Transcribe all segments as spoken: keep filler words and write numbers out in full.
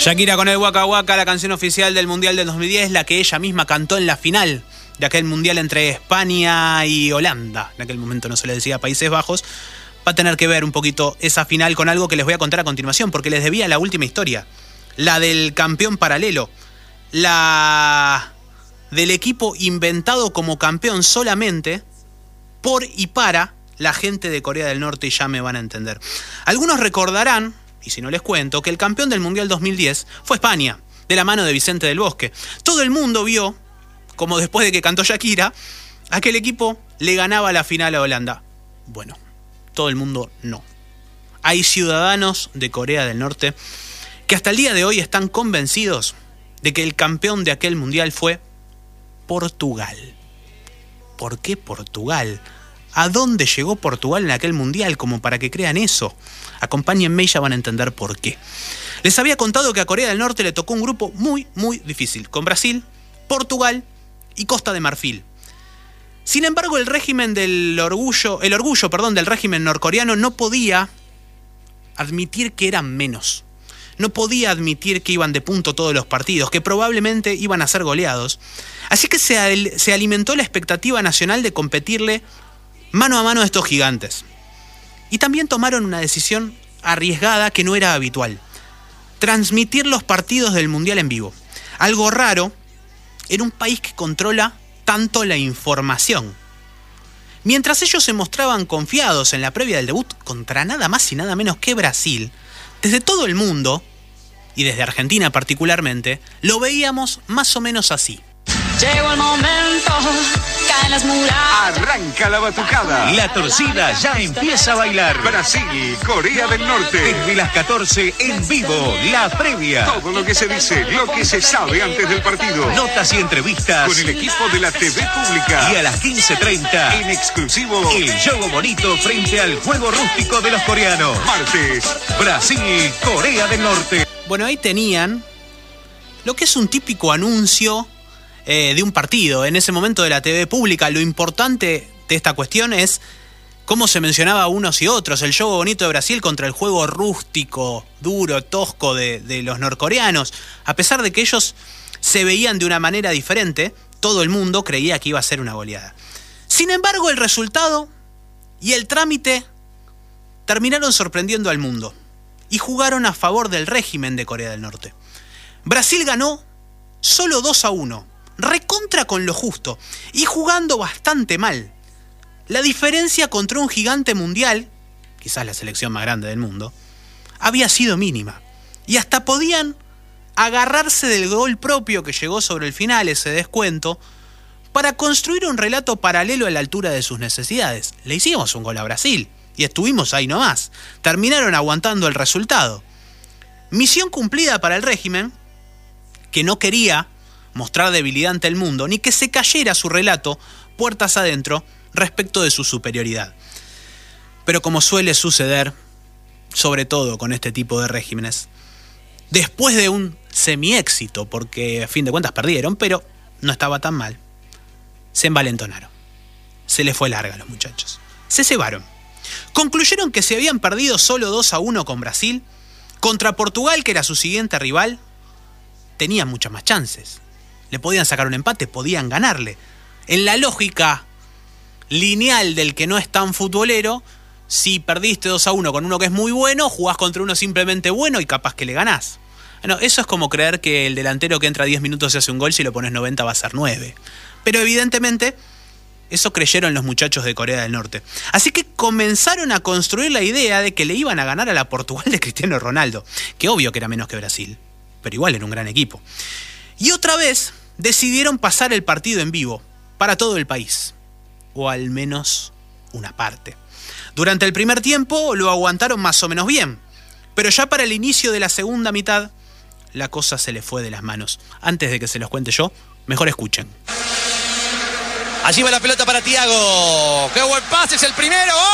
Shakira con el Waka Waka, la canción oficial del Mundial del dos mil diez, la que ella misma cantó en la final de aquel Mundial entre España y Holanda. En aquel momento no se le decía Países Bajos. Va a tener que ver un poquito esa final con algo que les voy a contar a continuación, porque les debía la última historia, la del campeón paralelo, la del equipo inventado como campeón solamente por y para la gente de Corea del Norte, y ya me van a entender. Algunos recordarán, y si no les cuento, que el campeón del Mundial dos mil diez fue España, de la mano de Vicente del Bosque. Todo el mundo vio, como después de que cantó Shakira, aquel equipo le ganaba la final a Holanda. Bueno, todo el mundo no. Hay ciudadanos de Corea del Norte que hasta el día de hoy están convencidos de que el campeón de aquel Mundial fue Portugal. ¿Por qué Portugal? ¿A dónde llegó Portugal en aquel Mundial como para que crean eso? Acompáñenme y ya van a entender por qué. Les había contado que a Corea del Norte le tocó un grupo muy, muy difícil, con Brasil, Portugal y Costa de Marfil. Sin embargo, el régimen del orgullo, el orgullo, perdón, del régimen norcoreano no podía admitir que eran menos. No podía admitir que iban de punto todos los partidos, que probablemente iban a ser goleados. Así que se, al, se alimentó la expectativa nacional de competirle mano a mano a estos gigantes. Y también tomaron una decisión arriesgada que no era habitual: transmitir los partidos del Mundial en vivo. Algo raro en un país que controla tanto la información. Mientras ellos se mostraban confiados en la previa del debut contra nada más y nada menos que Brasil, desde todo el mundo, y desde Argentina particularmente, lo veíamos más o menos así. Llegó el momento, caen las murallas. Arranca la batucada. La torcida ya empieza a bailar. Brasil, Corea del Norte. Desde las catorce en vivo, la previa. Todo lo que se dice, lo que se sabe antes del partido. Notas y entrevistas. Con el equipo de la T V Pública. Y a las quince treinta, en exclusivo, el juego bonito frente al juego rústico de los coreanos. Martes, Brasil, Corea del Norte. Bueno, ahí tenían lo que es un típico anuncio Eh, de un partido, en ese momento de la T V Pública. Lo importante de esta cuestión es cómo se mencionaba a unos y otros: el juego bonito de Brasil contra el juego rústico, duro, tosco de, de los norcoreanos. A pesar de que ellos se veían de una manera diferente, todo el mundo creía que iba a ser una goleada. Sin embargo, el resultado y el trámite terminaron sorprendiendo al mundo y jugaron a favor del régimen de Corea del Norte. Brasil ganó solo dos a uno. Recontra con lo justo y jugando bastante mal. La diferencia contra un gigante mundial, quizás la selección más grande del mundo, había sido mínima. Y hasta podían agarrarse del gol propio que llegó sobre el final, ese descuento, para construir un relato paralelo a la altura de sus necesidades. Le hicimos un gol a Brasil y estuvimos ahí nomás. Terminaron aguantando el resultado. Misión cumplida para el régimen, que no quería mostrar debilidad ante el mundo, ni que se cayera su relato puertas adentro respecto de su superioridad. Pero como suele suceder, sobre todo con este tipo de regímenes, después de un semi-éxito, porque a fin de cuentas perdieron, pero no estaba tan mal, se envalentonaron. Se les fue larga a los muchachos. Se cebaron. Concluyeron que si habían perdido solo dos a uno con Brasil, contra Portugal, que era su siguiente rival, tenían muchas más chances. Le podían sacar un empate, podían ganarle. En la lógica lineal del que no es tan futbolero, si perdiste dos a uno con uno que es muy bueno, jugás contra uno simplemente bueno y capaz que le ganás. Bueno, eso es como creer que el delantero que entra diez minutos y hace un gol, si lo pones noventa va a ser nueve. Pero evidentemente eso creyeron los muchachos de Corea del Norte. Así que comenzaron a construir la idea de que le iban a ganar a la Portugal de Cristiano Ronaldo, que obvio que era menos que Brasil, pero igual era un gran equipo. Y otra vez decidieron pasar el partido en vivo para todo el país, o al menos una parte. Durante el primer tiempo lo aguantaron más o menos bien, pero ya para el inicio de la segunda mitad la cosa se le fue de las manos. Antes de que se los cuente yo, mejor escuchen. Allí va la pelota para Thiago. ¡Qué buen pase! ¡Es el primero! ¡Gol!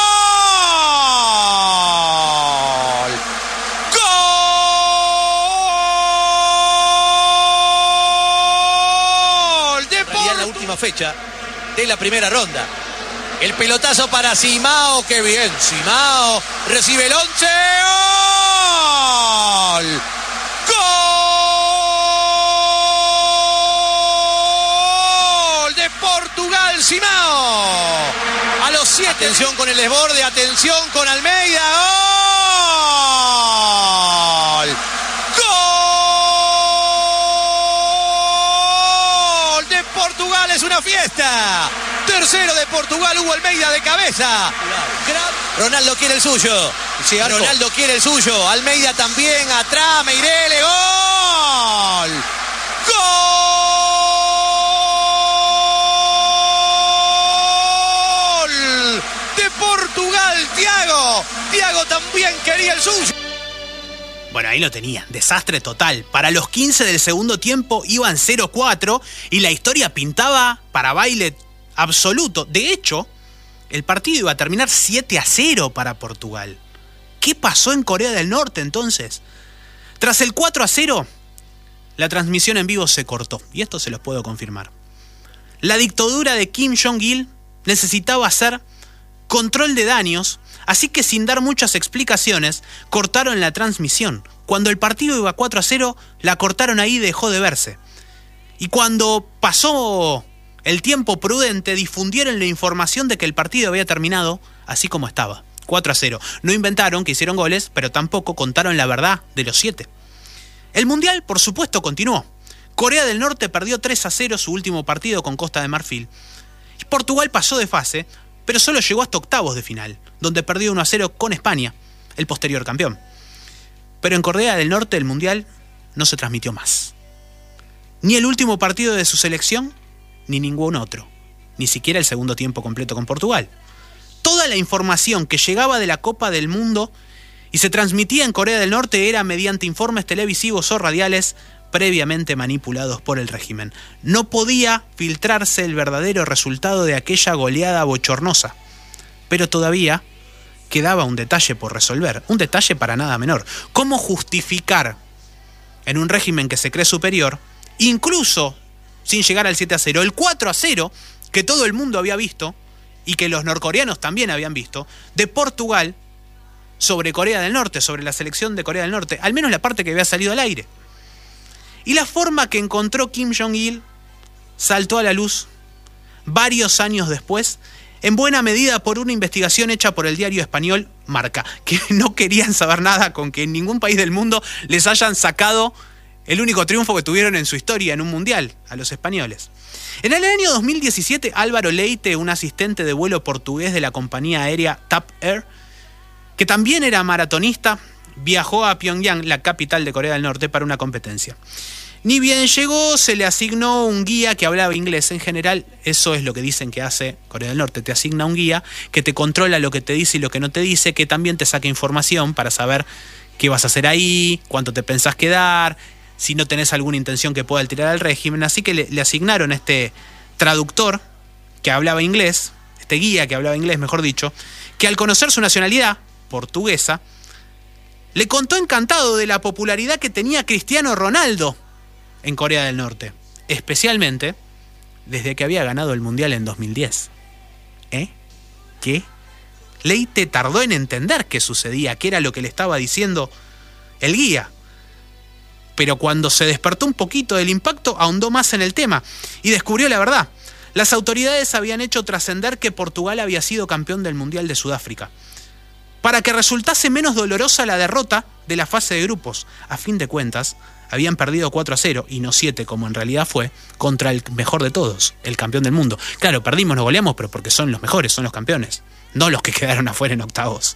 Fecha de la primera ronda. El pelotazo para Simao, qué bien, Simao recibe el once. ¡Gol! ¡Gol! Portugal, Simao. A los siete. Atención con el desborde, atención con Almeida. ¡Gol! ¡Gol! De Portugal, es una fiesta. Tercero de Portugal, Hugo Almeida de cabeza. Ronaldo quiere el suyo. Sí, Ronaldo quiere el suyo. Almeida también. Atrás, Meirele. ¡Gol! ¡Gol! De Portugal, Thiago. Thiago también quería el suyo. Bueno, ahí lo tenía. Desastre total. Para los quince del segundo tiempo iban cero cuatro y la historia pintaba para baile absoluto. De hecho, el partido iba a terminar siete a cero para Portugal. ¿Qué pasó en Corea del Norte entonces? Tras el cuatro a cero, la transmisión en vivo se cortó. Y esto se los puedo confirmar. La dictadura de Kim Jong-il necesitaba hacer control de daños, así que sin dar muchas explicaciones, cortaron la transmisión. Cuando el partido iba cuatro a cero, la cortaron ahí y dejó de verse. Y cuando pasó el tiempo prudente, difundieron la información de que el partido había terminado así como estaba, cuatro a cero. No inventaron que hicieron goles, pero tampoco contaron la verdad de los siete. El Mundial, por supuesto, continuó. Corea del Norte perdió tres a cero su último partido con Costa de Marfil. Y Portugal pasó de fase, pero solo llegó hasta octavos de final, donde perdió uno a cero con España, el posterior campeón. Pero en Corea del Norte el Mundial no se transmitió más. Ni el último partido de su selección, ni ningún otro. Ni siquiera el segundo tiempo completo con Portugal. Toda la información que llegaba de la Copa del Mundo y se transmitía en Corea del Norte era mediante informes televisivos o radiales previamente manipulados por el régimen. No podía filtrarse el verdadero resultado de aquella goleada bochornosa. Pero todavía quedaba un detalle por resolver. Un detalle para nada menor. ¿Cómo justificar en un régimen que se cree superior, incluso sin llegar al siete a cero, el cuatro a cero que todo el mundo había visto y que los norcoreanos también habían visto, de Portugal sobre Corea del Norte, sobre la selección de Corea del Norte, al menos la parte que había salido al aire? Y la forma que encontró Kim Jong-il saltó a la luz varios años después, en buena medida por una investigación hecha por el diario español Marca, que no querían saber nada con que en ningún país del mundo les hayan sacado el único triunfo que tuvieron en su historia en un mundial, a los españoles. En el año dos mil diecisiete, Álvaro Leite, un asistente de vuelo portugués de la compañía aérea TAP Air, que también era maratonista, viajó a Pyongyang, la capital de Corea del Norte, para una competencia. Ni bien llegó, se le asignó un guía que hablaba inglés. En general, eso es lo que dicen que hace Corea del Norte. Te asigna un guía que te controla lo que te dice y lo que no te dice, que también te saca información para saber qué vas a hacer ahí, cuánto te pensás quedar, si no tenés alguna intención que pueda alterar al régimen. Así que le, le asignaron este traductor que hablaba inglés, este guía que hablaba inglés, mejor dicho, que al conocer su nacionalidad portuguesa, le contó encantado de la popularidad que tenía Cristiano Ronaldo en Corea del Norte, especialmente desde que había ganado el Mundial en dos mil diez. ¿Eh? ¿Qué? Leite tardó en entender qué sucedía, qué era lo que le estaba diciendo el guía. Pero cuando se despertó un poquito del impacto, ahondó más en el tema y descubrió la verdad. Las autoridades habían hecho trascender que Portugal había sido campeón del Mundial de Sudáfrica, para que resultase menos dolorosa la derrota de la fase de grupos. A fin de cuentas, habían perdido cuatro a cero, y no siete como en realidad fue, contra el mejor de todos, el campeón del mundo. Claro, perdimos, nos goleamos, pero porque son los mejores, son los campeones, no los que quedaron afuera en octavos.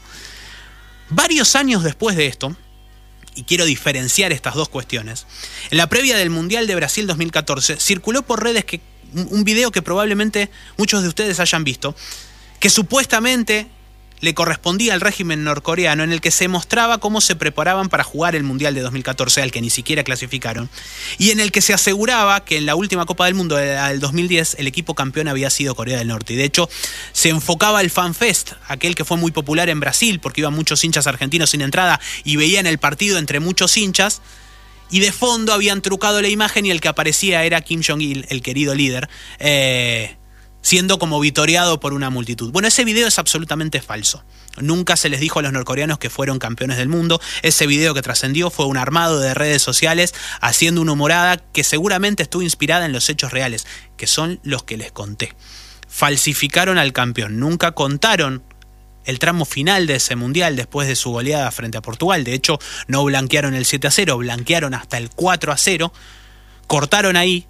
Varios años después de esto, y quiero diferenciar estas dos cuestiones, en la previa del Mundial de Brasil dos mil catorce, circuló por redes que, un video que probablemente muchos de ustedes hayan visto, que supuestamente le correspondía al régimen norcoreano, en el que se mostraba cómo se preparaban para jugar el Mundial de dos mil catorce, al que ni siquiera clasificaron, y en el que se aseguraba que en la última Copa del Mundo del dos mil diez el equipo campeón había sido Corea del Norte. Y de hecho se enfocaba el FanFest, aquel que fue muy popular en Brasil porque iban muchos hinchas argentinos sin entrada y veían el partido entre muchos hinchas, y de fondo habían trucado la imagen y el que aparecía era Kim Jong-il, el querido líder, eh... siendo como vitoreado por una multitud. Bueno, ese video es absolutamente falso. Nunca se les dijo a los norcoreanos que fueron campeones del mundo. Ese video que trascendió fue un armado de redes sociales haciendo una humorada que seguramente estuvo inspirada en los hechos reales, que son los que les conté. falsificaron al campeón. Nunca contaron el tramo final de ese mundial después de su goleada frente a Portugal. De hecho, no blanquearon el siete a cero, blanquearon hasta el cuatro a cero, cortaron ahí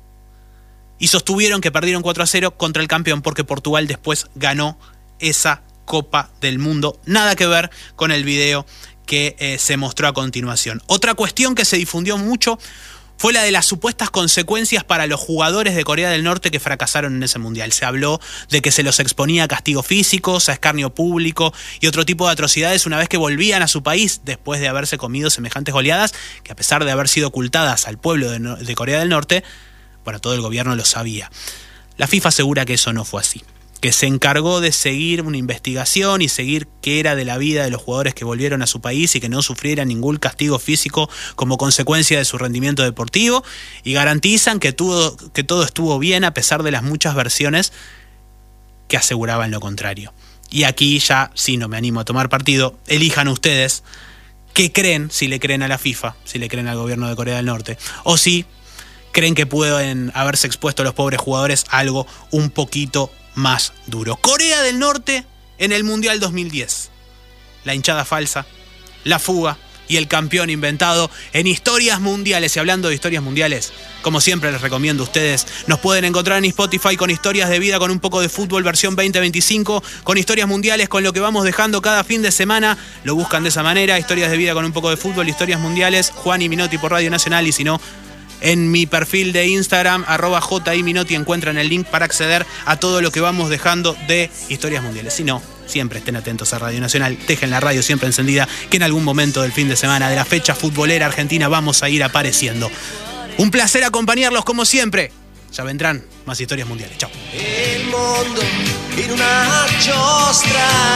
y sostuvieron que perdieron cuatro a cero contra el campeón porque Portugal después ganó esa Copa del Mundo. Nada que ver con el video que eh, se mostró a continuación. Otra cuestión que se difundió mucho fue la de las supuestas consecuencias para los jugadores de Corea del Norte que fracasaron en ese mundial. Se habló de que se los exponía a castigos físicos, a escarnio público y otro tipo de atrocidades una vez que volvían a su país después de haberse comido semejantes goleadas que, a pesar de haber sido ocultadas al pueblo de, no- de Corea del Norte, bueno, todo el gobierno lo sabía. La FIFA asegura que eso no fue así, que se encargó de seguir una investigación y seguir qué era de la vida de los jugadores que volvieron a su país y que no sufrieran ningún castigo físico como consecuencia de su rendimiento deportivo, y garantizan que, tuvo, que todo estuvo bien a pesar de las muchas versiones que aseguraban lo contrario. Y aquí ya, sí, no me animo a tomar partido, elijan ustedes qué creen, si le creen a la FIFA, si le creen al gobierno de Corea del Norte, o si creen que pueden haberse expuesto a los pobres jugadores a algo un poquito más duro. Corea del Norte en el Mundial dos mil diez. La hinchada falsa, la fuga y el campeón inventado en historias mundiales. Y hablando de historias mundiales, como siempre les recomiendo a ustedes, nos pueden encontrar en Spotify con historias de vida, con un poco de fútbol versión veinte veinticinco, con historias mundiales, con lo que vamos dejando cada fin de semana. Lo buscan de esa manera, historias de vida con un poco de fútbol, historias mundiales, Juan y Minotti por Radio Nacional, y si no, en mi perfil de Instagram, arroba jiminotti, encuentran el link para acceder a todo lo que vamos dejando de historias mundiales. Si no, siempre estén atentos a Radio Nacional, dejen la radio siempre encendida, que en algún momento del fin de semana de la fecha futbolera argentina vamos a ir apareciendo. Un placer acompañarlos como siempre. Ya vendrán más historias mundiales. Chao. Il mondo in una giostra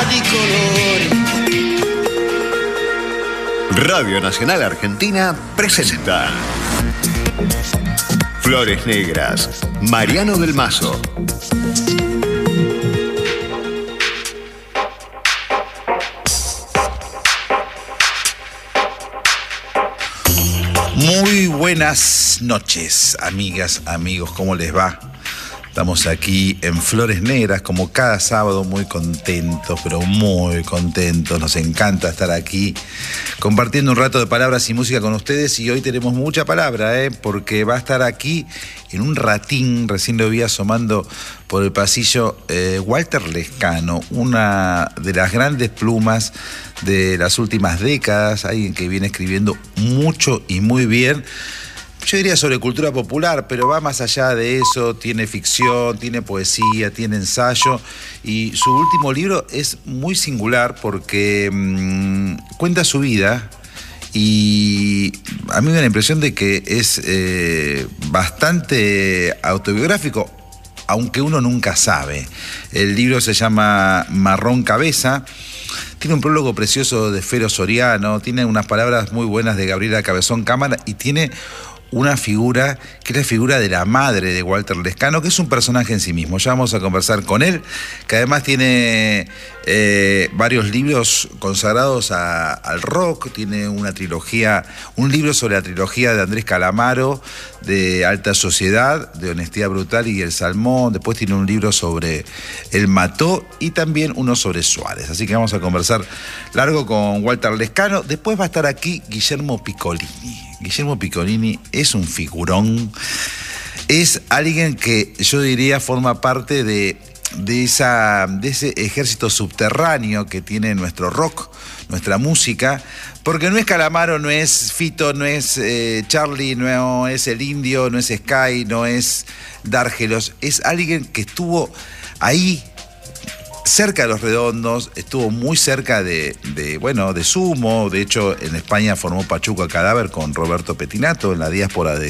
di colori. Radio Nacional Argentina presenta Flores Negras, Mariano del Mazo. Muy buenas noches, amigas, amigos, ¿cómo les va? Estamos aquí en Flores Negras, como cada sábado, muy contentos, pero muy contentos. Nos encanta estar aquí compartiendo un rato de palabras y música con ustedes. Y hoy tenemos mucha palabra, ¿eh? Porque va a estar aquí en un ratín, recién lo vi asomando por el pasillo, eh, Walter Lescano, una de las grandes plumas de las últimas décadas, alguien que viene escribiendo mucho y muy bien. Yo diría sobre cultura popular, pero va más allá de eso. Tiene ficción, tiene poesía, tiene ensayo, y su último libro es muy singular porque mmm, cuenta su vida, y a mí me da la impresión de que es eh, bastante autobiográfico, aunque uno nunca sabe. El libro se llama Marrón Cabeza. Tiene un prólogo precioso de Fero Soriano, tiene unas palabras muy buenas de Gabriela Cabezón Cámara, y tiene una figura que es la figura de la madre de Walter Lescano, que es un personaje en sí mismo. Ya vamos a conversar con él, que además tiene eh, varios libros consagrados a, al rock. Tiene una trilogía, un libro sobre la trilogía de Andrés Calamaro, de Alta Sociedad, de Honestidad Brutal y El Salmón. Después tiene un libro sobre El Mató y también uno sobre Suárez. Así que vamos a conversar largo con Walter Lescano. Después va a estar aquí Guillermo Piccolini. Guillermo Piccolini es un figurón, es alguien que yo diría forma parte de, de, esa, de ese ejército subterráneo que tiene nuestro rock, nuestra música, porque no es Calamaro, no es Fito, no es eh, Charlie, no es El Indio, no es Sky, no es Dárgelos, es alguien que estuvo ahí cerca de Los Redondos, estuvo muy cerca de, de, bueno, de Sumo. De hecho, en España formó Pachuca Cadáver con Roberto Petinato en la diáspora de